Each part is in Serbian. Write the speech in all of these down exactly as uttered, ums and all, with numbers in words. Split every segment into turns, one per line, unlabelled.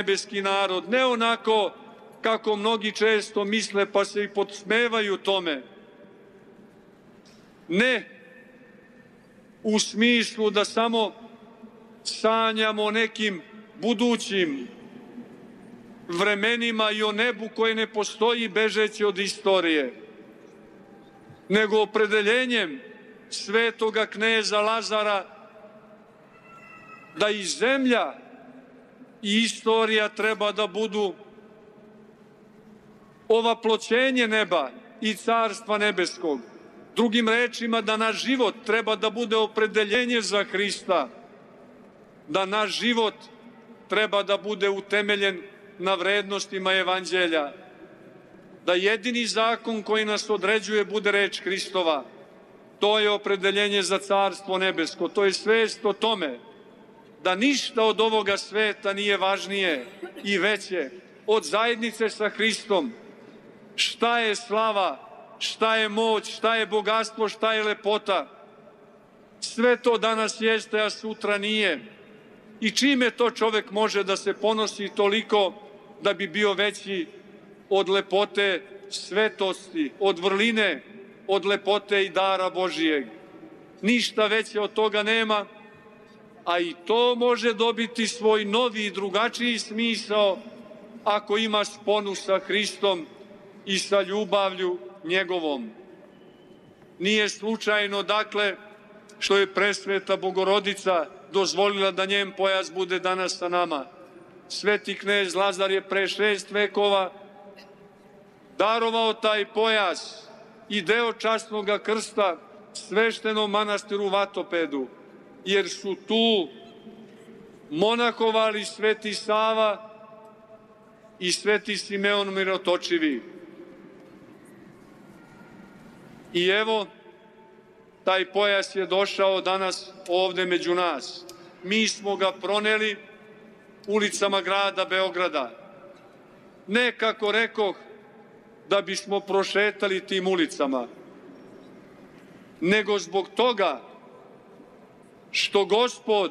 nebeski narod, ne onako kako mnogi često misle pa se i podsmevaju tome. Ne u smislu da samo sanjamo o nekim budućim vremenima i o nebu koje ne postoji bežeći od istorije, nego opredeljenjem svetoga kneza Lazara da i zemlja i istorija treba da budu ovaploćenje neba i carstva nebeskog. Drugim rečima, da naš život treba da bude opredeljenje za Hrista, da naš život treba da bude utemeljen na vrednostima evanđelja, da jedini zakon koji nas određuje bude reč Hristova. To je opredeljenje za carstvo nebesko, to je svest o tome da ništa od ovoga sveta nije važnije i veće od zajednice sa Hristom. Šta je slava, šta je moć, šta je bogatstvo, šta je lepota. Sve to danas jeste, a sutra nije. I čime to čovek može da se ponosi toliko da bi bio veći od lepote svetosti, od vrline, od lepote i dara Božijeg? Ništa veće od toga nema, a i to može dobiti svoj novi i drugačiji smisao ako ima sponu sa Hristom i sa ljubavlju njegovom. Nije slučajno, dakle, što je presveta Bogorodica dozvolila da njen pojas bude danas sa nama. Sveti knez Lazar je pre šest vekova darovao taj pojas i deo časnog krsta sveštenom manastiru Vatopedu, jer su tu monahovali Sveti Sava i Sveti Simeon Mirotočivi. I evo, taj pojas je došao danas ovde među nas. Mi smo ga proneli ulicama grada Beograda. Ne, kako rekoh, da bismo prošetali tim ulicama, nego zbog toga što Gospod,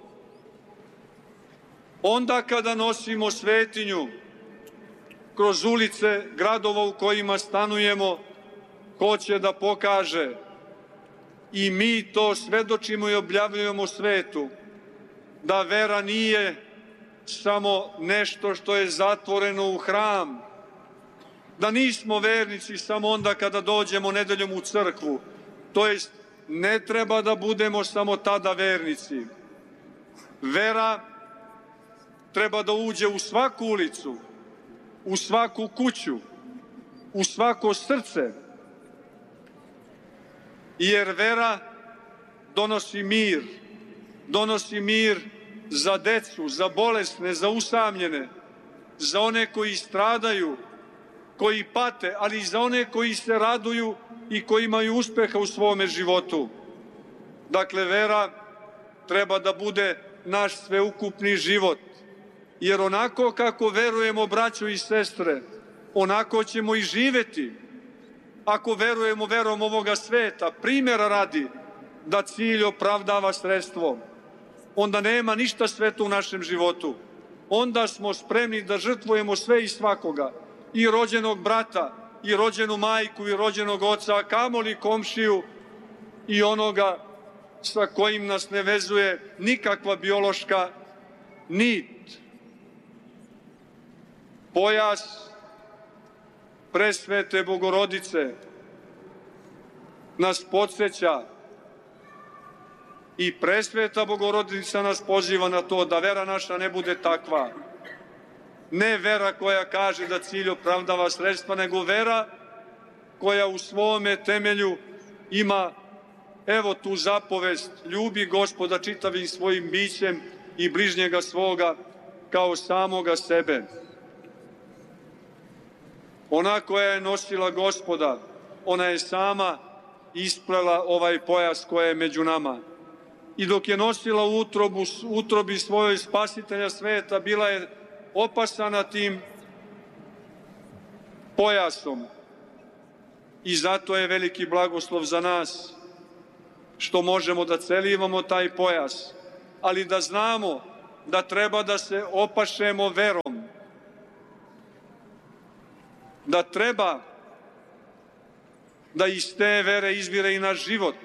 onda kada nosimo svetinju kroz ulice gradova u kojima stanujemo, hoće da pokaže, i mi to svedočimo i objavljujemo svetu, da vera nije samo nešto što je zatvoreno u hram, da nismo vernici samo onda kada dođemo nedeljom u crkvu, to jest ne treba da budemo samo tada vernici. Vera treba da uđe u svaku ulicu, u svaku kuću, u svako srce, jer vera donosi mir, donosi mir za decu, za bolesne, za usamljene, za one koji stradaju, koji pate, ali i za one koji se raduju i koji imaju uspeha u svome životu. Dakle, vera treba da bude naš sveukupni život, jer onako kako verujemo, braćo i sestre, onako ćemo i živeti. Ako verujemo verom ovoga sveta, primjera radi, da cilj opravdava sredstvo, onda nema ništa sveto u našem životu. Onda smo spremni da žrtvujemo sve i svakoga, i rođenog brata, i rođenu majku, i rođenog oca, a kamoli komšiju i onoga sa kojim nas ne vezuje nikakva biološka nit. Pojas presvete Bogorodice nas podsjeća i presveta Bogorodica nas poziva na to da vera naša ne bude takva. Ne vera koja kaže da cilj opravdava sredstva, nego vera koja u svome temelju ima, evo tu zapovest, ljubi Gospoda čitavim svojim bićem i bližnjega svoga kao samoga sebe. Ona koja je nosila Gospoda, ona je sama isplela ovaj pojas koja je među nama. I dok je nosila u utrobu, utrobi svojoj spasitelja sveta, bila je opasana tim pojasom. I zato je veliki blagoslov za nas što možemo da celivamo taj pojas, ali da znamo da treba da se opašemo verom. da treba da iz te vere izvire i naš život,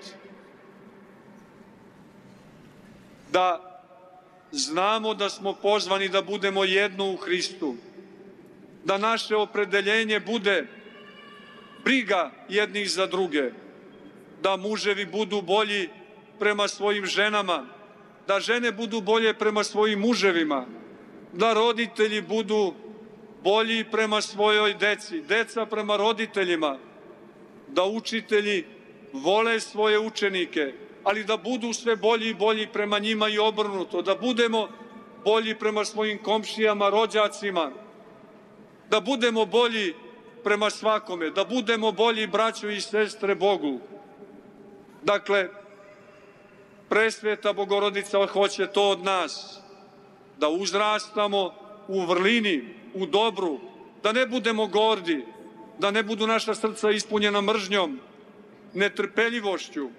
da znamo da smo pozvani da budemo jedno u Hristu, da naše opredeljenje bude briga jednih za druge, da muževi budu bolji prema svojim ženama, da žene budu bolje prema svojim muževima, da roditelji budu bolji prema svojoj deci, deca prema roditeljima, da učitelji vole svoje učenike, ali da budu sve bolji i bolji prema njima i obrnuto, da budemo bolji prema svojim komšijama, rođacima, da budemo bolji prema svakome, da budemo bolji braćo i sestre Bogu. Dakle, Presveta Bogorodica hoće to od nas, da uzrastamo u vrlini, u dobru, da ne budemo gordi, da ne budu naša srca ispunjena mržnjom, netrpeljivošću,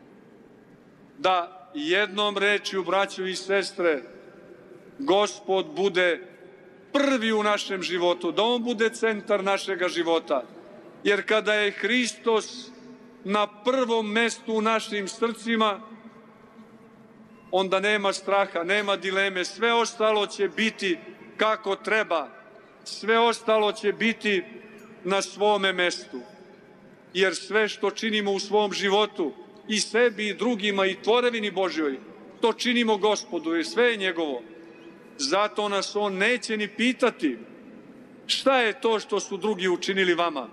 da jednom rečju, braćo i sestre, Gospod bude prvi u našem životu, da on bude centar našega života. Jer kada je Hristos na prvom mestu u našim srcima, onda nema straha, nema dileme, sve ostalo će biti kako treba, sve ostalo će biti na svome mestu. Jer sve što činimo u svom životu, i sebi i drugima i tvorevini Božjoj, to činimo Gospodu i sve je njegovo. Zato nas on neće ni pitati šta je to što su drugi učinili vama,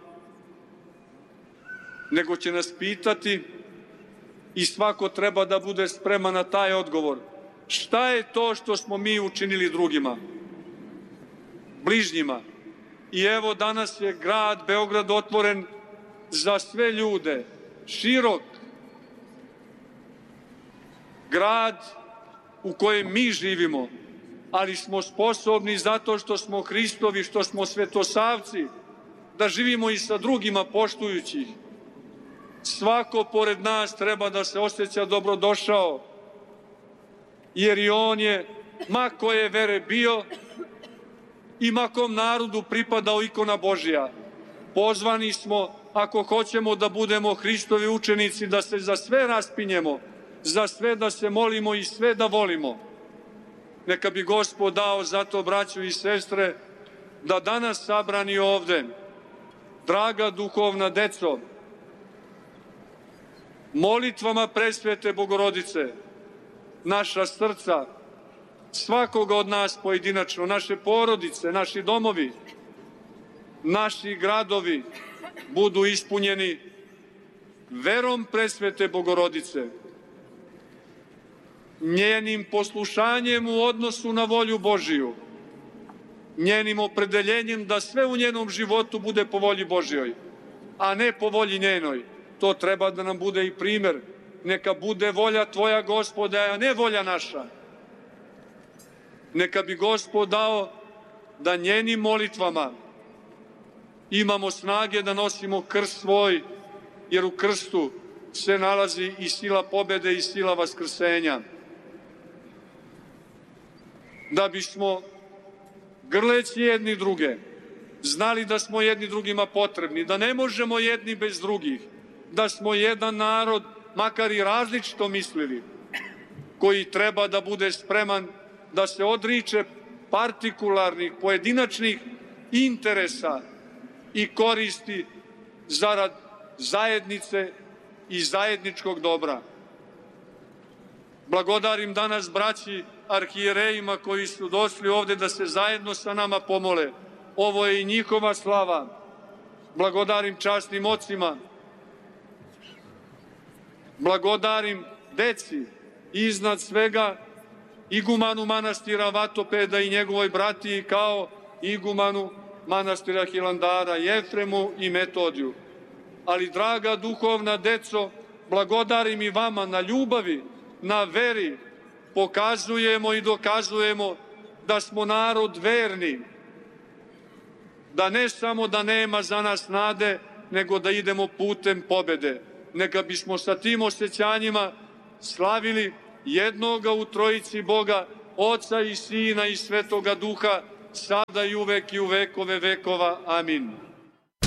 nego će nas pitati, i svako treba da bude spreman na taj odgovor, šta je to što smo mi učinili drugima, bližnjima. I evo danas je grad Beograd otvoren za sve ljude, širok, grad u kojem mi živimo, ali smo sposobni zato što smo Hristovi, što smo svetosavci, da živimo i sa drugima poštujući ih. Svako pored nas treba da se osjeća dobrodošao, jer i on je, ma koje vere bio i ma kom narodu pripadao, ikona Božja. Pozvani smo, ako hoćemo da budemo Hristovi učenici, da se za sve raspinjemo, za sve da se molimo i sve da volimo. Neka bi Gospod dao zato, braćo i sestre, da danas sabrani ovde, draga duhovna deco, molitvama Presvete Bogorodice, naša srca, svakoga od nas pojedinačno, naše porodice, naši domovi, naši gradovi budu ispunjeni verom Presvete Bogorodice, njenim poslušanjem u odnosu na volju Božiju, njenim opredeljenjem da sve u njenom životu bude po volji Božjoj, a ne po volji njenoj. To treba da nam bude i primer. Neka bude volja Tvoja, Gospode, a ne volja naša. Neka bi Gospod dao da njenim molitvama imamo snage da nosimo krst svoj, jer u krstu se nalazi i sila pobede i sila vaskrsenja. Da bismo, grleći jedni druge, znali da smo jedni drugima potrebni, da ne možemo jedni bez drugih, da smo jedan narod, makar i različito mislili, koji treba da bude spreman da se odriče partikularnih, pojedinačnih interesa i koristi zarad zajednice i zajedničkog dobra. Blagodarim danas braći arhijerejima koji su došli ovde da se zajedno sa nama pomole. Ovo je i njihova slava. Blagodarim časnim ocima. Blagodarim deci, iznad svega igumanu manastira Vatopeda i njegovoj bratiji, kao igumanu manastira Hilandara, Jefremu i Metodiju. Ali, draga duhovna deco, blagodarim i vama na ljubavi, na veri, pokazujemo i dokazujemo da smo narod verni, da ne samo da nema za nas nade, nego da idemo putem pobede. Neka bismo sa tim osjećanjima slavili jednoga u trojici Boga, Oca i Sina i Svetoga Duha, sada i uvek i u vekove vekova. Amin.